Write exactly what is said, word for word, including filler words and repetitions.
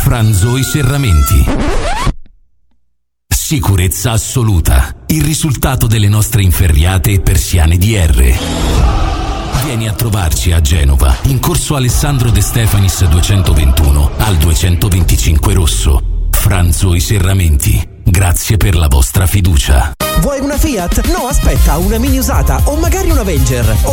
Franzoi Serramenti. Sicurezza assoluta, il risultato delle nostre inferriate e persiane D R. Vieni a trovarci a Genova, in corso Alessandro De Stefanis duecentoventuno al duecentoventicinque Rosso. Franzoi Serramenti, grazie per la vostra fiducia. Vuoi una Fiat? No, aspetta, una mini usata o magari una Avenger.